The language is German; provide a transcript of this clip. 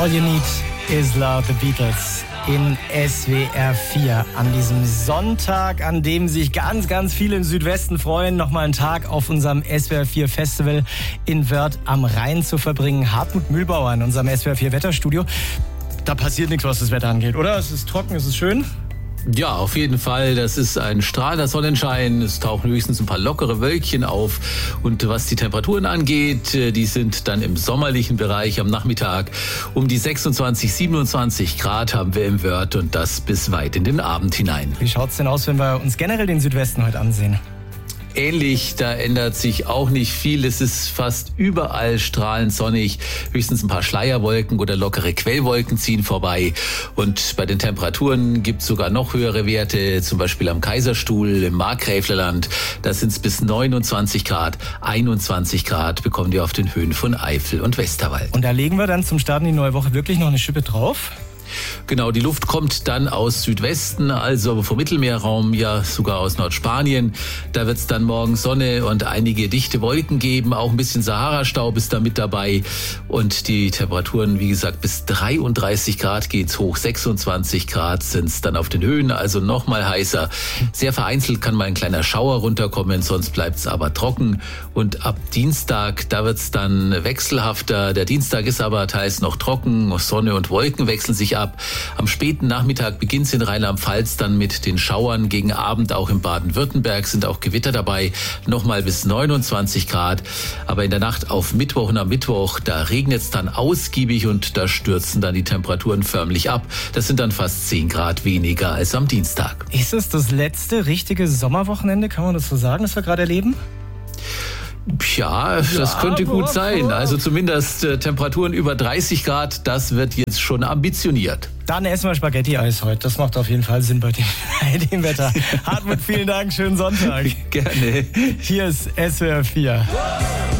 All You Need Is Love, The Beatles in SWR 4 an diesem Sonntag, an dem sich ganz, ganz viele im Südwesten freuen, nochmal einen Tag auf unserem SWR 4 Festival in Wörth am Rhein zu verbringen. Hartmut Mühlbauer in unserem SWR 4 Wetterstudio. Da passiert nichts, was das Wetter angeht, oder? Es ist trocken, es ist schön. Ja, auf jeden Fall. Das ist ein strahlender Sonnenschein. Es tauchen höchstens ein paar lockere Wölkchen auf. Und was die Temperaturen angeht, die sind dann im sommerlichen Bereich am Nachmittag. Um die 26, 27 Grad haben wir im Wörth und das bis weit in den Abend hinein. Wie schaut's denn aus, wenn wir uns generell den Südwesten heute ansehen? Ähnlich, da ändert sich auch nicht viel. Es ist fast überall strahlend sonnig. Höchstens ein paar Schleierwolken oder lockere Quellwolken ziehen vorbei. Und bei den Temperaturen gibt es sogar noch höhere Werte, zum Beispiel am Kaiserstuhl, im Markgräflerland. Da sind es bis 29 Grad, 21 Grad bekommen wir auf den Höhen von Eifel und Westerwald. Und da legen wir dann zum Start in die neue Woche wirklich noch eine Schippe drauf? Genau, die Luft kommt dann aus Südwesten, also vom Mittelmeerraum, ja sogar aus Nordspanien. Da wird es dann morgen Sonne und einige dichte Wolken geben. Auch ein bisschen Sahara-Staub ist da mit dabei. Und die Temperaturen, wie gesagt, bis 33 Grad geht's hoch. 26 Grad sind es dann auf den Höhen, also noch mal heißer. Sehr vereinzelt kann mal ein kleiner Schauer runterkommen, sonst bleibt es aber trocken. Und ab Dienstag, da wird es dann wechselhafter. Der Dienstag ist aber teils noch trocken. Sonne und Wolken wechseln sich ab. Am späten Nachmittag beginnt es in Rheinland-Pfalz dann mit den Schauern. Gegen Abend auch in Baden-Württemberg sind auch Gewitter dabei. Nochmal bis 29 Grad. Aber in der Nacht auf Mittwoch und am Mittwoch, da regnet es dann ausgiebig und da stürzen dann die Temperaturen förmlich ab. Das sind dann fast 10 Grad weniger als am Dienstag. Ist es das letzte richtige Sommerwochenende, kann man das so sagen, das wir gerade erleben? Ja, das könnte gut sein. Also zumindest Temperaturen über 30 Grad, das wird jetzt schon ambitioniert. Dann essen wir Spaghetti-Eis heute. Das macht auf jeden Fall Sinn bei dem Wetter. Hartmut, vielen Dank, schönen Sonntag. Gerne. Hier ist SWR 4.